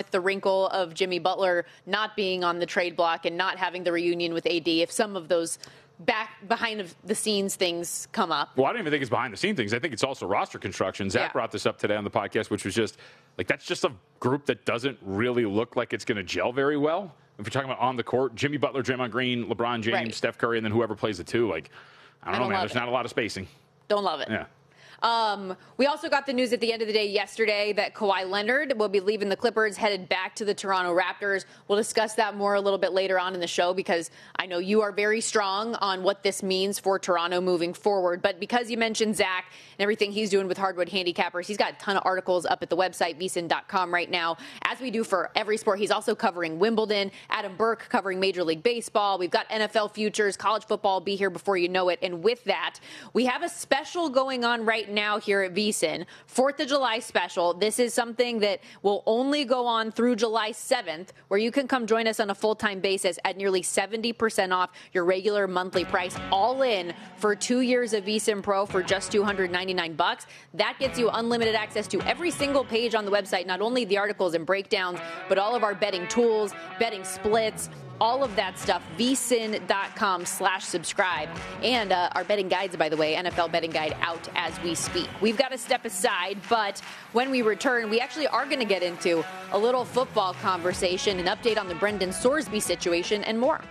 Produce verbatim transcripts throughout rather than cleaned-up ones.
with the wrinkle of Jimmy Butler not being on the trade block and not having the reunion with A D, if some of those back behind the scenes things come up. Well, I don't even think it's behind the scene things. I think it's also roster construction. Zach yeah. brought this up today on the podcast, which was just like, that's just a group that doesn't really look like it's going to gel very well. If you're talking about on the court, Jimmy Butler, Draymond Green, LeBron James, right. Steph Curry, and then whoever plays the two, like, I don't, I don't know, man. There's it. not a lot of spacing. Don't love it. Yeah. Um, we also got the news at the end of the day yesterday that Kawhi Leonard will be leaving the Clippers, headed back to the Toronto Raptors. We'll discuss that more a little bit later on in the show because I know you are very strong on what this means for Toronto moving forward. But because you mentioned Zach and everything he's doing with Hardwood Handicappers, he's got a ton of articles up at the website, V S I N dot com right now, as we do for every sport. He's also covering Wimbledon, Adam Burke covering Major League Baseball. We've got N F L futures, college football, be here before you know it. And with that, we have a special going on right now here at V S I N, fourth of July special. This is something that will only go on through July seventh, where you can come join us on a full-time basis at nearly seventy percent off your regular monthly price, all in for two years of V S I N Pro for just two hundred ninety-nine bucks. That gets you unlimited access to every single page on the website, not only the articles and breakdowns, but all of our betting tools, betting splits, all of that stuff, V S I N dot com slash subscribe. And uh, our betting guides, by the way, N F L betting guide out as we speak. We've got to step aside, but when we return, we actually are going to get into a little football conversation, an update on the Brendan Sorsby situation, and more.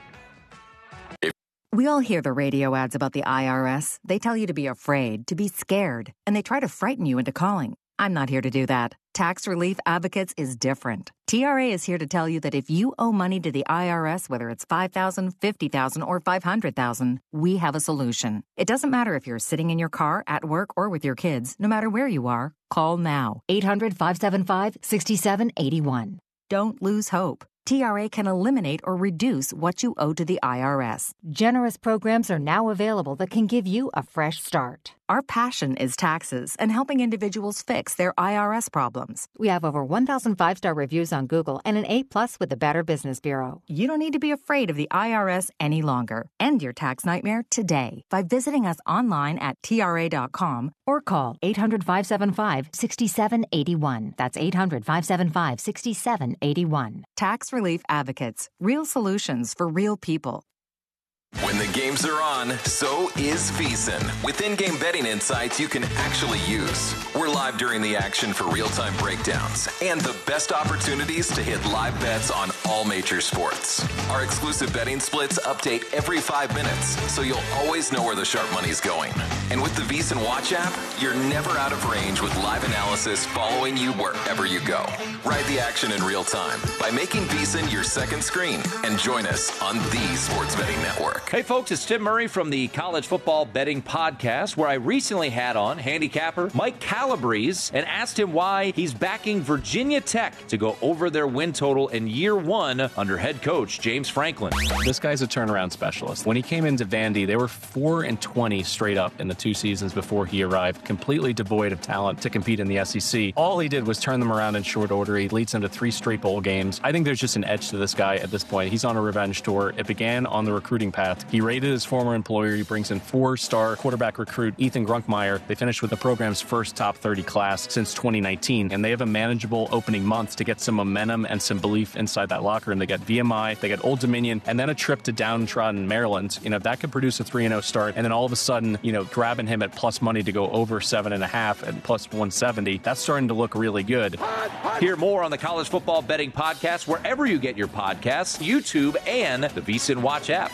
We all hear the radio ads about the I R S. They tell you to be afraid, to be scared, and they try to frighten you into calling. I'm not here to do that. Tax Relief Advocates is different. T R A is here to tell you that if you owe money to the I R S, whether it's five thousand dollars, fifty thousand dollars, or five hundred thousand dollars, we have a solution. It doesn't matter if you're sitting in your car, at work, or with your kids. No matter where you are, call now. eight hundred, five seven five, six seven eight one. Don't lose hope. T R A can eliminate or reduce what you owe to the I R S. Generous programs are now available that can give you a fresh start. Our passion is taxes and helping individuals fix their I R S problems. We have over one thousand five-star reviews on Google and an A plus with the Better Business Bureau. You don't need to be afraid of the I R S any longer. End your tax nightmare today by visiting us online at T R A dot com or call eight hundred, five seven five, six seven eight one. That's eight hundred, five seven five, six seven eight one. Tax Relief Advocates. Real solutions for real people. When the games are on, so is V S I N. With in-game betting insights you can actually use. We're live during the action for real-time breakdowns and the best opportunities to hit live bets on all major sports. Our exclusive betting splits update every five minutes, so you'll always know where the sharp money's going. And with the V S I N Watch app, you're never out of range with live analysis following you wherever you go. Ride the action in real time by making V S I N your second screen and join us on the Sports Betting Network. Hey folks, it's Tim Murray from the College Football Betting Podcast, where I recently had on handicapper Mike Calabrese and asked him why he's backing Virginia Tech to go over their win total in year one under head coach James Franklin. This guy's a turnaround specialist. When he came into Vandy, they were four and twenty straight up in the two seasons before he arrived, completely devoid of talent to compete in the S E C. All he did was turn them around in short order. He leads them to three straight bowl games. I think there's just an edge to this guy at this point. He's on a revenge tour. It began on the recruiting path. He raided his former employer. He brings in four-star quarterback recruit Ethan Grunkmeyer. They finished with the program's first top thirty class since twenty nineteen, and they have a manageable opening month to get some momentum and some belief inside that locker room. They got V M I, they got Old Dominion, and then a trip to downtrodden Maryland. You know, that could produce a three and oh start, and then all of a sudden, you know, grabbing him at plus money to go over seven and a half and plus one seventy, that's starting to look really good. Hear more on the College Football Betting Podcast wherever you get your podcasts, YouTube, and the V S I N Watch app.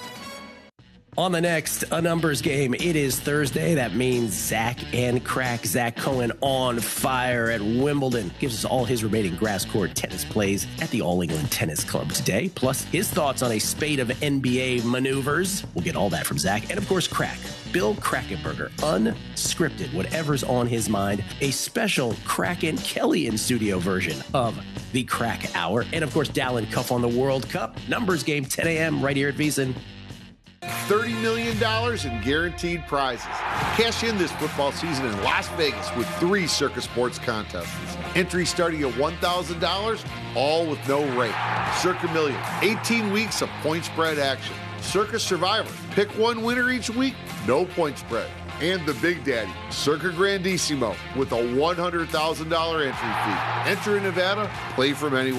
On the next A Numbers Game, it is Thursday. That means Zach and Crack. Zach Cohen on fire at Wimbledon. Gives us all his remaining grass court tennis plays at the All England Tennis Club today, plus his thoughts on a spate of N B A maneuvers. We'll get all that from Zach. And, of course, Crack. Bill Krakenberger, unscripted, whatever's on his mind. A special Kraken Kelly in studio version of the Crack Hour. And, of course, Dallin Cuff on the World Cup. Numbers Game, ten a.m. right here at V S I N. thirty million dollars in guaranteed prizes. Cash in this football season in Las Vegas with three Circa Sports contests. Entry starting at one thousand dollars, all with no rate. Circa Million, eighteen weeks of point spread action. Circa Survivor, pick one winner each week, no point spread. And the Big Daddy, Circa Grandissimo, with a one hundred thousand dollars entry fee. Enter in Nevada, play from anywhere.